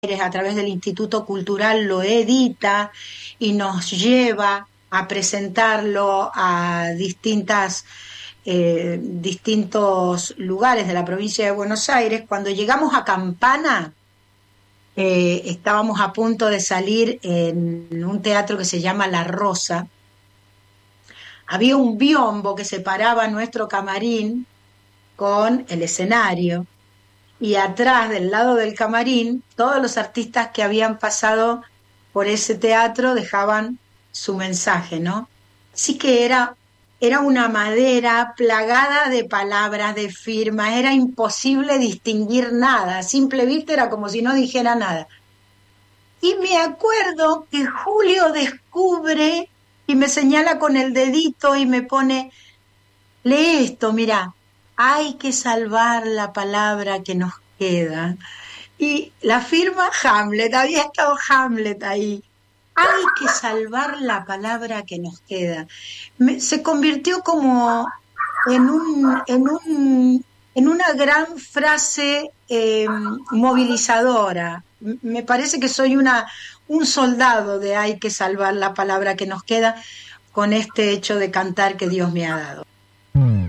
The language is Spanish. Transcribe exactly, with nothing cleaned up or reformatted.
a través del Instituto Cultural lo edita y nos lleva a presentarlo a distintas, eh, distintos lugares de la provincia de Buenos Aires. Cuando llegamos a Campana, eh, estábamos a punto de salir en un teatro que se llama La Rosa. Había un biombo que separaba nuestro camarín con el escenario, y atrás, del lado del camarín, todos los artistas que habían pasado por ese teatro dejaban su mensaje, ¿no? Así que era, era una madera plagada de palabras, de firmas, era imposible distinguir nada, a simple vista era como si no dijera nada. Y me acuerdo que Julio descubre y me señala con el dedito y me pone, lee esto, mira, hay que salvar la palabra que nos queda. Y la firma Hamlet, había estado Hamlet ahí. Hay que salvar la palabra que nos queda. Me, se convirtió como en un, en un, en una gran frase eh, movilizadora. Me parece que soy una, un soldado de hay que salvar la palabra que nos queda con este hecho de cantar que Dios me ha dado.